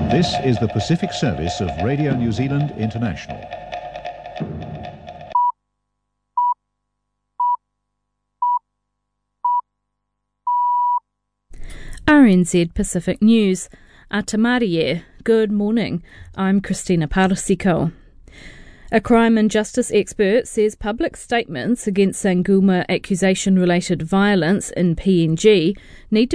This is the Pacific Service of Radio New Zealand International. RNZ Pacific News. Atamarie. Good morning. I'm Christina Parasiko. A crime and justice expert says public statements against Sanguma accusation-related violence in PNG need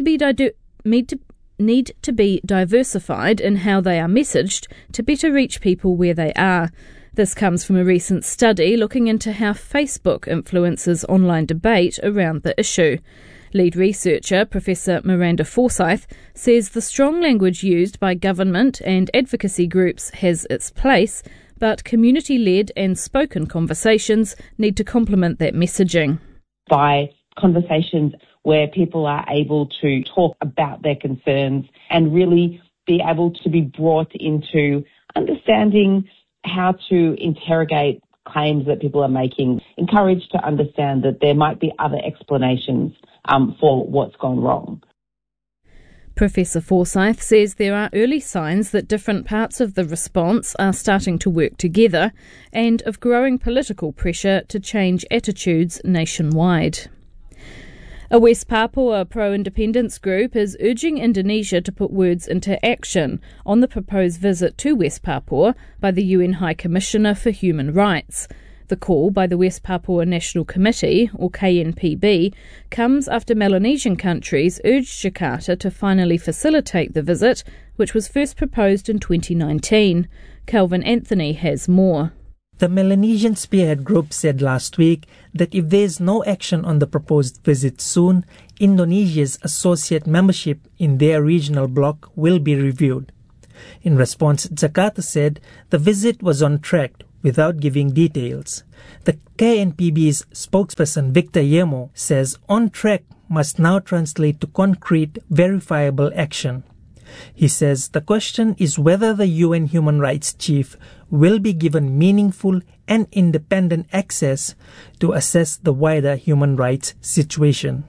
to be diversified in how they are messaged to better reach people where they are. This comes from a recent study looking into how Facebook influences online debate around the issue. Lead researcher Professor Miranda Forsyth says the strong language used by government and advocacy groups has its place, but community-led and spoken conversations need to complement that messaging. By conversations where people are able to talk about their concerns and really be able to be brought into understanding how to interrogate claims that people are making, encouraged to understand that there might be other explanations for what's gone wrong. Professor Forsyth says there are early signs that different parts of the response are starting to work together and of growing political pressure to change attitudes nationwide. A West Papua pro-independence group is urging Indonesia to put words into action on the proposed visit to West Papua by the UN High Commissioner for Human Rights. The call by the West Papua National Committee, or KNPB, comes after Melanesian countries urged Jakarta to finally facilitate the visit, which was first proposed in 2019. Kelvin Anthony has more. The Melanesian Spearhead Group said last week that if there is no action on the proposed visit soon, Indonesia's associate membership in their regional bloc will be reviewed. In response, Jakarta said the visit was on track without giving details. The KNPB's spokesperson Victor Yemo says on track must now translate to concrete, verifiable action. He says the question is whether the UN Human Rights Chief will be given meaningful and independent access to assess the wider human rights situation.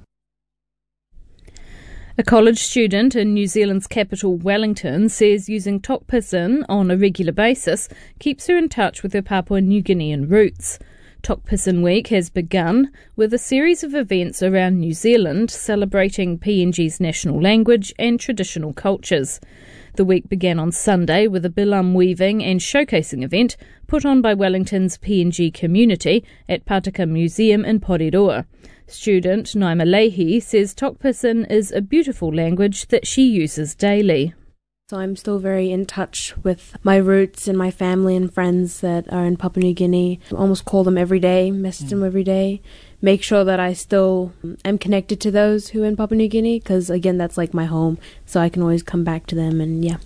A college student in New Zealand's capital Wellington says using Tok Pisin on a regular basis keeps her in touch with her Papua New Guinean roots. Tok Pisin Week has begun with a series of events around New Zealand celebrating PNG's national language and traditional cultures. The week began on Sunday with a bilam weaving and showcasing event put on by Wellington's PNG community at Pataka Museum in Porirua. Student Naima Leahy says Tok Pisin is a beautiful language that she uses daily. So I'm still very in touch with my roots and my family and friends that are in Papua New Guinea. I almost call them every day, message them every day, make sure that I still am connected to those who are in Papua New Guinea, because again, that's like my home, so I can always come back to them and yeah.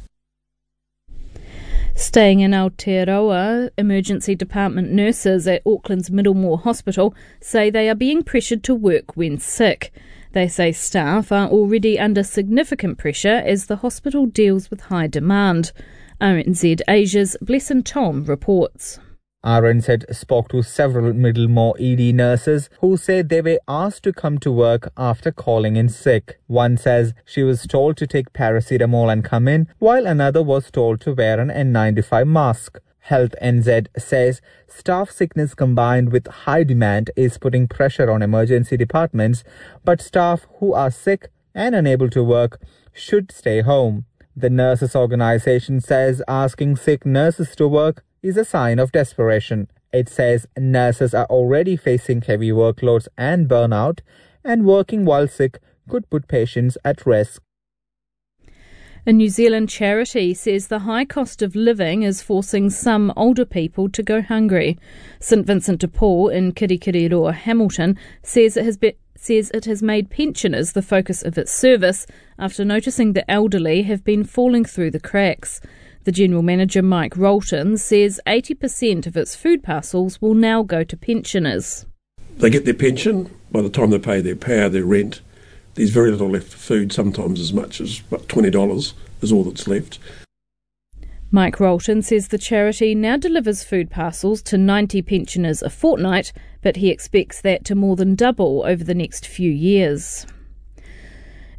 Staying in Aotearoa, emergency department nurses at Auckland's Middlemore Hospital say they are being pressured to work when sick. They say staff are already under significant pressure as the hospital deals with high demand. RNZ Asia's Blesson Tom reports. RNZ spoke to several Middlemore ED nurses who said they were asked to come to work after calling in sick. One says she was told to take paracetamol and come in, while another was told to wear an N95 mask. Health NZ says staff sickness combined with high demand is putting pressure on emergency departments, but staff who are sick and unable to work should stay home. The nurses' organisation says asking sick nurses to work is a sign of desperation. It says nurses are already facing heavy workloads and burnout, and working while sick could put patients at risk. A New Zealand charity says the high cost of living is forcing some older people to go hungry. St Vincent de Paul in Kirikiriroa, Hamilton, says it has made pensioners the focus of its service after noticing the elderly have been falling through the cracks. The General Manager Mike Rolton says 80% of its food parcels will now go to pensioners. They get their pension. By the time they pay their power, their rent, there's very little left for food, sometimes as much as $20 is all that's left. Mike Rolton says the charity now delivers food parcels to 90 pensioners a fortnight, but he expects that to more than double over the next few years.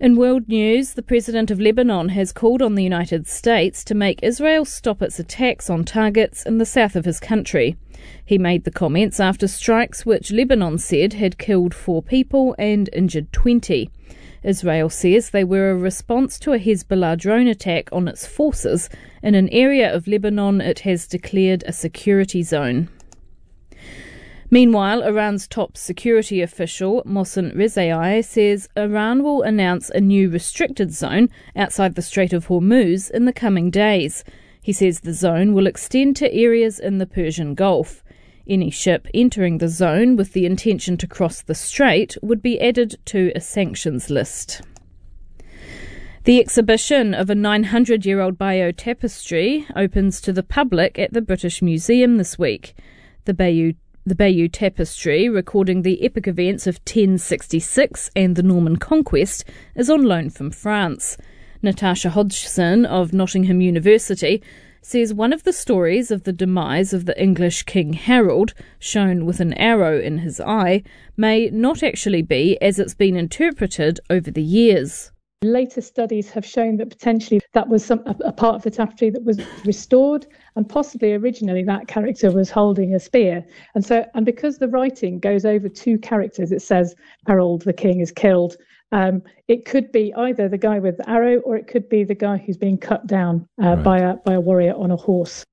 In world news, the president of Lebanon has called on the United States to make Israel stop its attacks on targets in the south of his country. He made the comments after strikes which Lebanon said had killed 4 people and injured 20. Israel says they were a response to a Hezbollah drone attack on its forces in an area of Lebanon it has declared a security zone. Meanwhile, Iran's top security official, Mohsen Rezaei, says Iran will announce a new restricted zone outside the Strait of Hormuz in the coming days. He says the zone will extend to areas in the Persian Gulf. Any ship entering the zone with the intention to cross the strait would be added to a sanctions list. The exhibition of a 900-year-old Bayeux tapestry opens to the public at the British Museum this week. The Bayeux Tapestry, recording the epic events of 1066 and the Norman Conquest, is on loan from France. Natasha Hodgson of Nottingham University says one of the stories of the demise of the English King Harold, shown with an arrow in his eye, may not actually be as it's been interpreted over the years. Later studies have shown that potentially that was a part of the tapestry that was restored, and possibly originally that character was holding a spear. And because the writing goes over 2 characters, it says Harold the king is killed. It could be either the guy with the arrow, or it could be the guy who's being cut down by a warrior on a horse.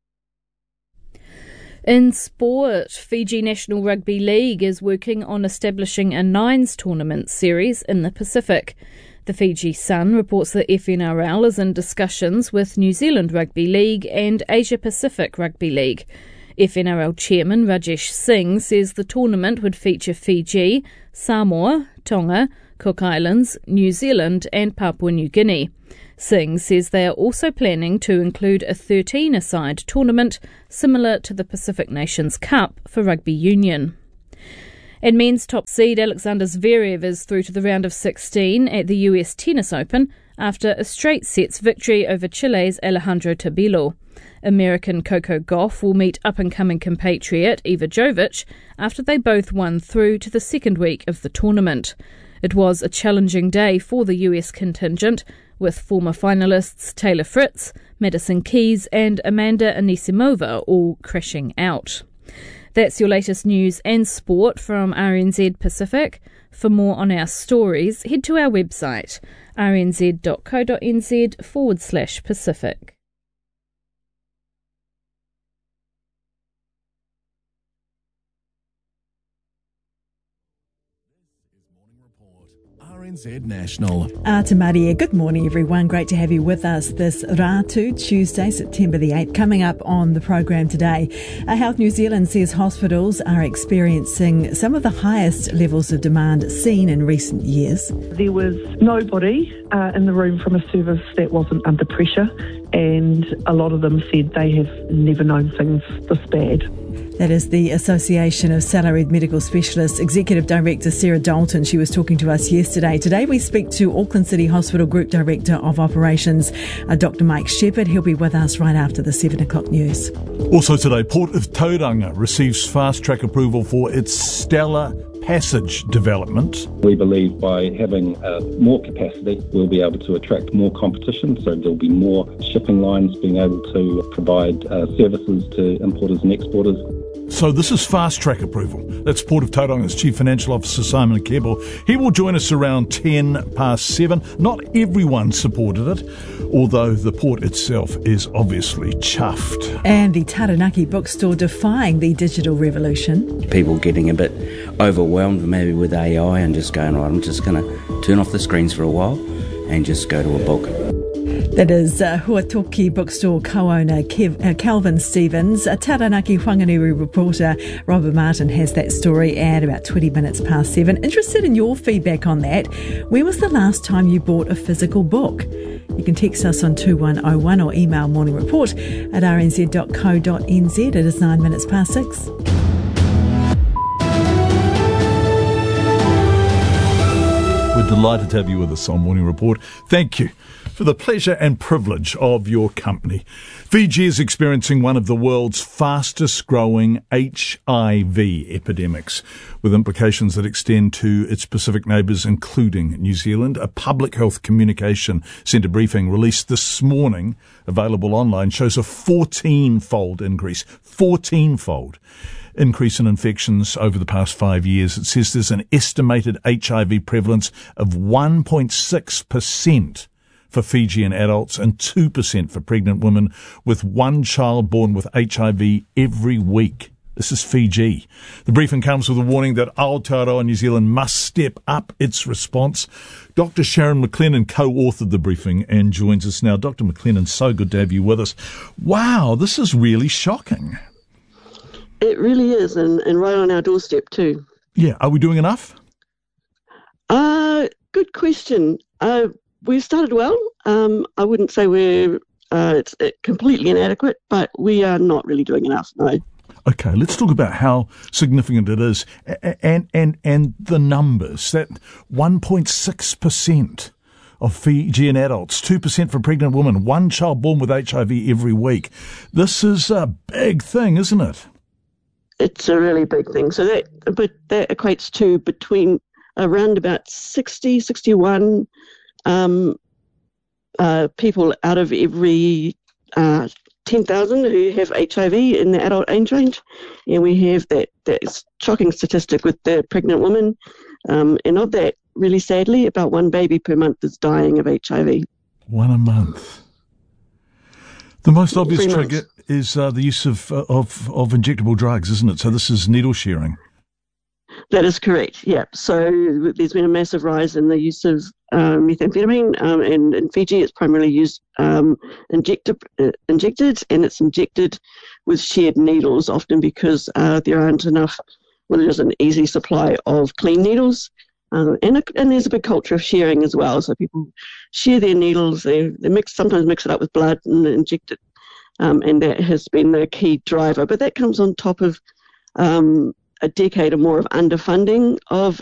In sport, Fiji National Rugby League is working on establishing a Nines tournament series in the Pacific. The Fiji Sun reports that FNRL is in discussions with New Zealand Rugby League and Asia Pacific Rugby League. FNRL Chairman Rajesh Singh says the tournament would feature Fiji, Samoa, Tonga, Cook Islands, New Zealand and Papua New Guinea. Singh says they are also planning to include a 13-a-side tournament similar to the Pacific Nations Cup for rugby union. And men's top seed Alexander Zverev is through to the round of 16 at the US Tennis Open after a straight sets victory over Chile's Alejandro Tabilo. American Coco Gauff will meet up-and-coming compatriot Iva Jovic after they both won through to the second week of the tournament. It was a challenging day for the US contingent, with former finalists Taylor Fritz, Madison Keys and Amanda Anisimova all crashing out. That's your latest news and sport from RNZ Pacific. For more on our stories, head to our website, rnz.co.nz/Pacific. RNZ National. Tamaria, good morning everyone. Great to have you with us this Ratu, Tuesday, September the 8th. Coming up on the program today, Health New Zealand says hospitals are experiencing some of the highest levels of demand seen in recent years. There was nobody in the room from a service that wasn't under pressure, and a lot of them said they have never known things this bad. That is the Association of Salaried Medical Specialists Executive Director Sarah Dalton. She was talking to us yesterday. Today we speak to Auckland City Hospital Group Director of Operations, Dr. Mike Shepherd. He'll be with us right after the 7 o'clock news. Also today, Port of Tauranga receives fast-track approval for its Stella Passage development. We believe by having more capacity, we'll be able to attract more competition, so there'll be more shipping lines being able to provide services to importers and exporters. So this is fast-track approval. That's Port of Tauranga's Chief Financial Officer, Simon Keble. He will join us around 7:10. Not everyone supported it, although the port itself is obviously chuffed. And the Taranaki bookstore defying the digital revolution. People getting a bit overwhelmed maybe with AI and just going, right, I'm just going to turn off the screens for a while and just go to a book. That is Huatoki bookstore co-owner Calvin Stevens. Taranaki Whanganui reporter Robert Martin has that story at about 20 minutes past 7. Interested in your feedback on that. When was the last time you bought a physical book? You can text us on 2101 or email morningreport@rnz.co.nz. It is 9 minutes past 6. We're delighted to have you with us on Morning Report. Thank you for the pleasure and privilege of your company. Fiji is experiencing one of the world's fastest growing HIV epidemics, with implications that extend to its Pacific neighbours, including New Zealand. A Public Health Communication Centre briefing released this morning, available online, shows a 14-fold increase. 14-fold. Increase in infections over the past 5 years. It says there's an estimated HIV prevalence of 1.6% for Fijian adults and 2% for pregnant women, with one child born with HIV every week. This is Fiji. The briefing comes with a warning that Aotearoa New Zealand must step up its response. Dr. Sharon McLennan co-authored the briefing and joins us now. Dr. McLennan, so good to have you with us. Wow, this is really shocking. It really is, and right on our doorstep too. Yeah, are we doing enough? Good question. We've started well. I wouldn't say it's completely inadequate, but we are not really doing enough, no. Okay, let's talk about how significant it is and the numbers. That 1.6% of Fijian adults, 2% for pregnant women, one child born with HIV every week. This is a big thing, isn't it? It's a really big thing. So that equates to between around about 61 people out of every 10,000 who have HIV in the adult age range. And we have that shocking statistic with the pregnant woman. And of that, really sadly, about one baby per month is dying of HIV. One a month. The most obvious trigger is the use of injectable drugs, isn't it? So this is needle sharing. That is correct, yeah. So there's been a massive rise in the use of methamphetamine, and in Fiji it's primarily used injected, and it's injected with shared needles, often because there aren't enough, well, there's an easy supply of clean needles. And there's a big culture of sharing as well. So people share their needles, they sometimes mix it up with blood and inject it. And that has been the key driver. But that comes on top of a decade or more of underfunding of